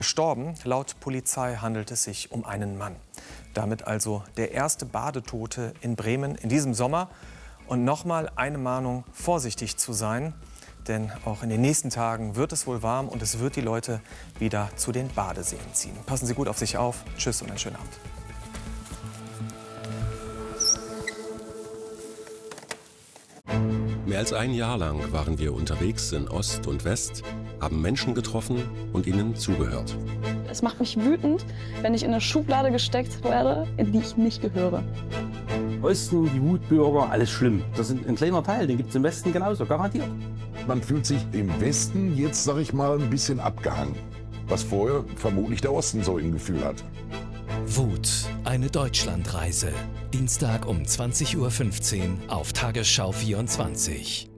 Gestorben, laut Polizei handelt es sich um einen Mann. Damit also der erste Badetote in Bremen in diesem Sommer. Und nochmal eine Mahnung, vorsichtig zu sein. Denn auch in den nächsten Tagen wird es wohl warm und es wird die Leute wieder zu den Badeseen ziehen. Passen Sie gut auf sich auf. Tschüss und einen schönen Abend. Mehr als ein Jahr lang waren wir unterwegs in Ost und West, haben Menschen getroffen und ihnen zugehört. Es macht mich wütend, wenn ich in eine Schublade gesteckt werde, in die ich nicht gehöre. Osten, die Wutbürger, alles schlimm. Das ist ein kleiner Teil, den gibt es im Westen genauso, garantiert. Man fühlt sich im Westen jetzt, sag ich mal, ein bisschen abgehangen. Was vorher vermutlich der Osten so im Gefühl hat. Wut, eine Deutschlandreise. Dienstag um 20:15 Uhr auf Tagesschau 24.